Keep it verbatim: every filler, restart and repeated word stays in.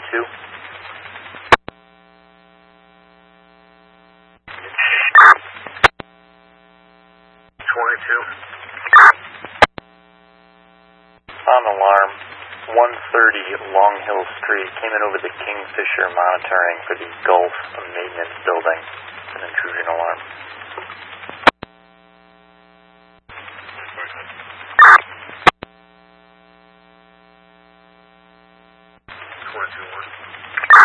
two. twenty-two. On alarm, one thirty Long Hill Street, came in over the Kingfisher monitoring for the Gulf Maintenance Building. An intrusion alarm. twenty-two one.